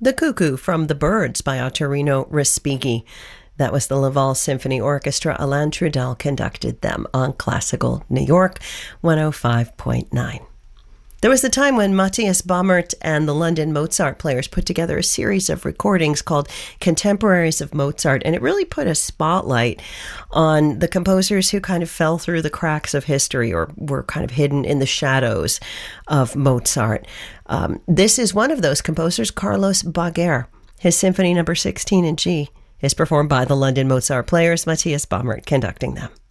The Cuckoo from the Birds by Ottorino Respighi. That was the Laval Symphony Orchestra. Alain Trudel conducted them on Classical New York 105.9. There was a time when Matthias Baumert and the London Mozart Players put together a series of recordings called Contemporaries of Mozart, and it really put a spotlight on the composers who kind of fell through the cracks of history or were kind of hidden in the shadows of Mozart. This is one of those composers, Carlos Baguer. His Symphony No. 16 in G is performed by the London Mozart Players, Matthias Baumert conducting them.